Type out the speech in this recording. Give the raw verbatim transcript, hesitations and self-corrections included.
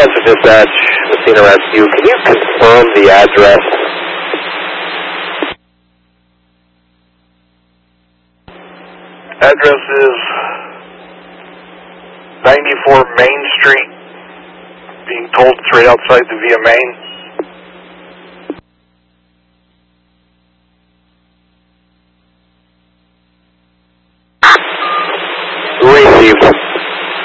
Central Dispatch, Messina Rescue. Can you confirm the address? Address is ninety-four Main Street. Being told it's right outside the Via Main. Received.